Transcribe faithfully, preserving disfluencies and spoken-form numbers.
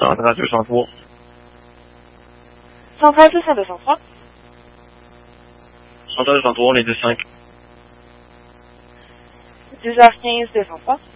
Centrale deux cent trois. Centrale deux cent deux cent trois. Centrale deux cent trois, on est dix cinq. deux heures quinze, deux cent trois.